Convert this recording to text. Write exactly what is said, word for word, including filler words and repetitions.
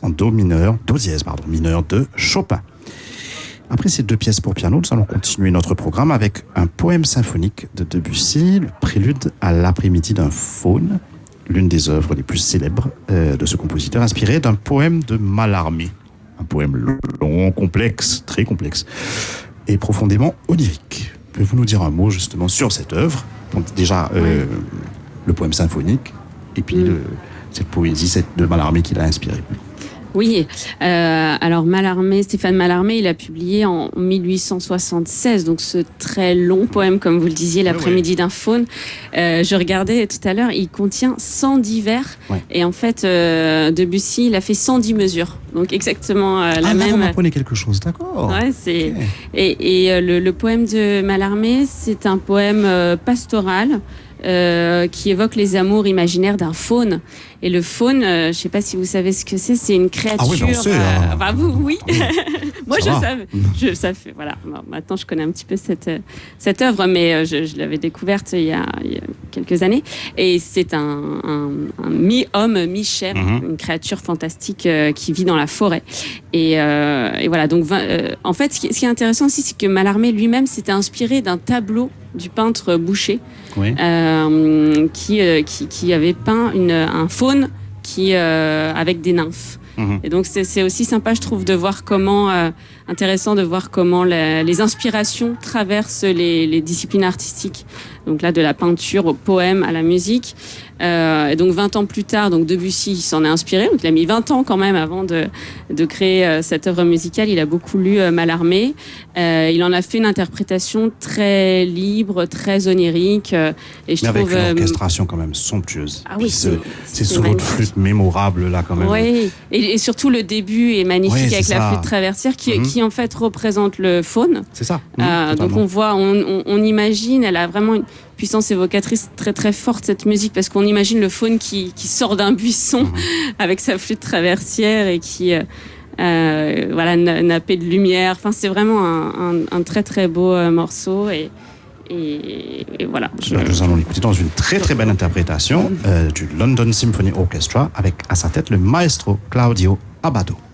en do mineur, do dièse, pardon, mineur de Chopin. Après ces deux pièces pour piano, nous allons continuer notre programme avec un poème symphonique de Debussy, le prélude à l'après-midi d'un faune, l'une des œuvres les plus célèbres euh, de ce compositeur, inspiré d'un poème de Mallarmé. Un poème long, complexe, très complexe, et profondément onirique. Pouvez-vous nous dire un mot justement sur cette œuvre ? Donc déjà, euh, ouais. le poème symphonique, et puis mm. le, cette poésie cette, de Mallarmé qui l'a inspiré. Oui, euh, alors Mallarmé, Stéphane Mallarmé, il a publié en dix-huit cent soixante-seize, donc ce très long poème, comme vous le disiez, l'après-midi ouais, ouais. d'un faune. Euh, je regardais tout à l'heure, il contient cent dix vers, ouais. et en fait, euh, Debussy, il a fait cent dix mesures, donc exactement euh, la ah, même. Ah, vous m'apprenez quelque chose, d'accord. Ouais, c'est... Okay. Et, et euh, le, le poème de Mallarmé, c'est un poème euh, pastoral, Euh, qui évoque les amours imaginaires d'un faune. Et le faune, euh, je ne sais pas si vous savez ce que c'est, c'est une créature... Ah oui, ben on sait, euh, hein. Enfin, vous, oui. Ah oui. Moi, ça je savais. Je, ça fait, voilà. Bon, maintenant, je connais un petit peu cette, cette œuvre, mais je, je l'avais découverte il y, a, il y a quelques années. Et c'est un, un, un mi-homme, mi-chèvre, mm-hmm. une créature fantastique euh, qui vit dans la forêt. Et, euh, et voilà, donc, euh, en fait, ce qui, ce qui est intéressant aussi, c'est que Mallarmé lui-même s'était inspiré d'un tableau du peintre Boucher, oui. euh, qui, euh, qui, qui avait peint une, un faune qui, euh, avec des nymphes. Mmh. Et donc c'est, c'est aussi sympa, je trouve, de voir comment, euh, intéressant de voir comment la, les inspirations traversent les, les disciplines artistiques. Donc là, de la peinture au poème, à la musique. Euh, et donc vingt ans plus tard, donc Debussy s'en est inspiré. Donc il a mis vingt ans quand même avant de, de créer euh, cette œuvre musicale. Il a beaucoup lu euh, Mallarmé. Euh, il en a fait une interprétation très libre, très onirique. Euh, et je Mais trouve, avec une orchestration quand même somptueuse. Ah oui, ce, c'est, ces solos de flûte mémorables là quand même. Oui, et, et surtout le début est magnifique oui, avec la ça. flûte traversière qui, mm-hmm. qui en fait représente le faune. C'est ça. Mmh, euh, donc on voit, on, on, on imagine, elle a vraiment une puissance évocatrice très très forte cette musique parce qu'on imagine le faune qui, qui sort d'un buisson mmh. avec sa flûte traversière et qui euh, euh, voilà nappé de lumière. Enfin c'est vraiment un, un, un très très beau euh, morceau et, et, et voilà. Je... Nous allons l'écouter dans une très très belle interprétation euh, du London Symphony Orchestra avec à sa tête le maestro Claudio Abbado.